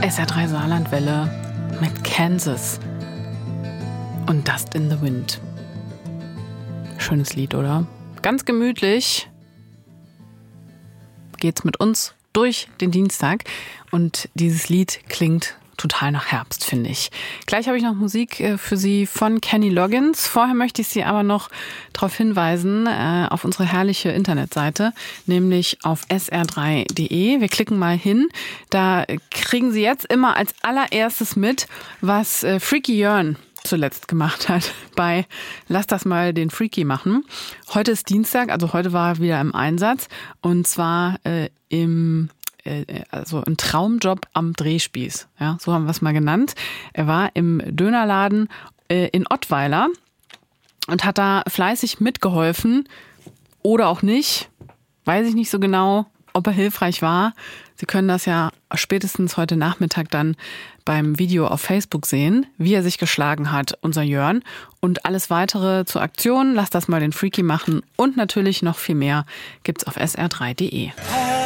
SR3 Saarlandwelle mit Kansas und Dust in the Wind. Schönes Lied, oder? Ganz gemütlich geht's mit uns durch den Dienstag und dieses Lied klingt total nach Herbst, finde ich. Gleich habe ich noch Musik für Sie von Kenny Loggins. Vorher möchte ich Sie aber noch darauf hinweisen, auf unsere herrliche Internetseite, nämlich auf sr3.de. Wir klicken mal hin. Da kriegen Sie jetzt immer als allererstes mit, was Freaky Jörn zuletzt gemacht hat bei Lass das mal den Freaky machen. Heute ist Dienstag, also heute war er wieder im Einsatz und zwar im Traumjob am Drehspieß. Ja, so haben wir es mal genannt. Er war im Dönerladen in Ottweiler und hat da fleißig mitgeholfen oder auch nicht. Weiß ich nicht so genau, ob er hilfreich war. Sie können das ja spätestens heute Nachmittag dann beim Video auf Facebook sehen, wie er sich geschlagen hat, unser Jörn. Und alles weitere zur Aktion, Lass das mal den Freaky machen und natürlich noch viel mehr gibt's auf sr3.de.